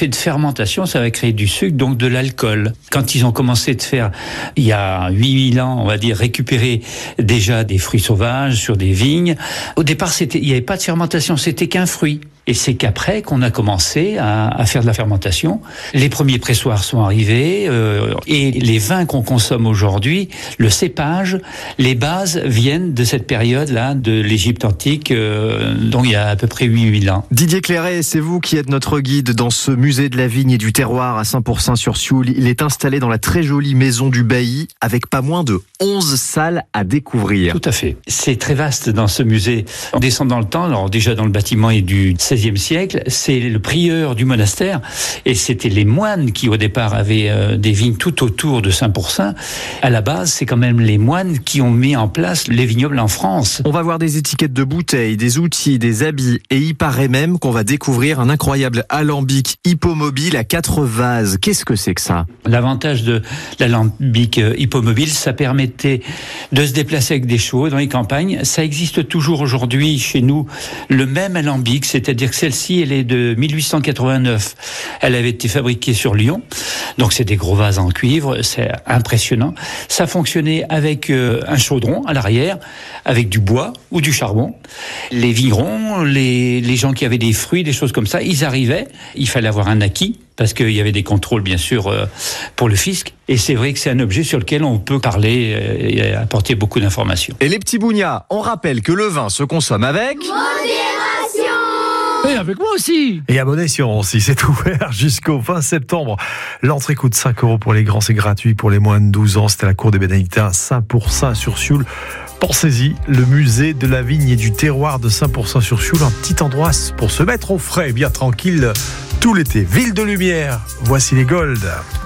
l'effet de fermentation, ça va créer du sucre, donc de l'alcool. Quand ils ont commencé de faire, il y a 8000 ans, on va dire, récupérer déjà des fruits sauvages sur des vignes, au départ, il n'y avait pas de fermentation, c'était qu'un fruit. Et c'est qu'après qu'on a commencé à faire de la fermentation. Les premiers pressoirs sont arrivés et les vins qu'on consomme aujourd'hui, le cépage, les bases viennent de cette période-là, de l'Égypte antique, donc il y a à peu près 8000 ans. Didier Clairet, c'est vous qui êtes notre guide dans ce musée de la vigne et du terroir à Saint-Pourçain-sur-Sioule. Il est installé dans la très jolie maison du Bailly avec pas moins de 11 salles à découvrir. Tout à fait. C'est très vaste dans ce musée. On descend dans le temps, alors déjà dans le bâtiment est du XVIe siècle, c'est le prieur du monastère et c'était les moines qui au départ avaient des vignes tout autour de Saint-Pourçain. À la base, c'est quand même les moines qui ont mis en place les vignobles en France. On va voir des étiquettes de bouteilles, des outils, des habits et il paraît même qu'on va découvrir un incroyable alambic hippomobile à 4 vases. Qu'est-ce que c'est que ça ? L'avantage de l'alambic hippomobile, ça permettait de se déplacer avec des chevaux dans les campagnes. Ça existe toujours aujourd'hui chez nous, le même alambic, c'est-à-dire que celle-ci, elle est de 1889. Elle avait été fabriquée sur Lyon. Donc c'est des gros vases en cuivre, c'est impressionnant. Ça fonctionnait avec un chaudron à l'arrière, avec du bois ou du charbon. Les vignerons, les gens qui avaient des fruits, des choses comme ça, ils arrivaient, il fallait avoir un acquis, parce qu'il y avait des contrôles bien sûr pour le fisc. Et c'est vrai que c'est un objet sur lequel on peut parler et apporter beaucoup d'informations. Et les petits bougnats, on rappelle que le vin se consomme avec... Et avec moi aussi. Et à Monet-sur aussi, c'est ouvert jusqu'au 20 septembre. L'entrée coûte 5 € pour les grands, c'est gratuit pour les moins de 12 ans. C'était à la cour des Bénédictins, Saint-Pourçain-sur-Sioule. Pensez-y, le musée de la vigne et du terroir de Saint-Pourçain-sur-Sioule, un petit endroit pour se mettre au frais, bien tranquille tout l'été. Ville de lumière, voici les Golds.